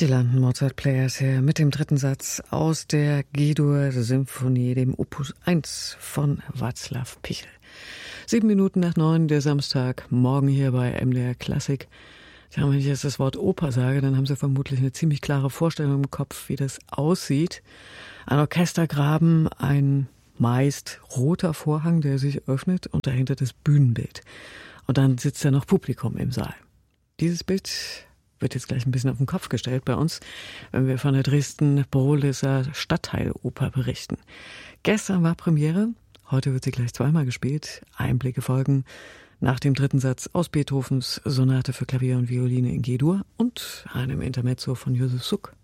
Die landen Mozart Players hier mit dem dritten Satz aus der G-Dur-Symphonie, dem Opus 1 von Václav Pichel. 7:07, der Samstag, morgen hier bei MDR Klassik. Ja, wenn ich jetzt das Wort Oper sage, dann haben Sie vermutlich eine ziemlich klare Vorstellung im Kopf, wie das aussieht. Ein Orchestergraben, ein meist roter Vorhang, der sich öffnet und dahinter das Bühnenbild. Und dann sitzt ja noch Publikum im Saal. Dieses Bild wird jetzt gleich ein bisschen auf den Kopf gestellt bei uns, wenn wir von der Dresden-Brohlisser Stadtteiloper berichten. Gestern war Premiere, heute wird sie gleich zweimal gespielt. Einblicke folgen nach dem dritten Satz aus Beethovens Sonate für Klavier und Violine in G-Dur und einem Intermezzo von Josef Suk.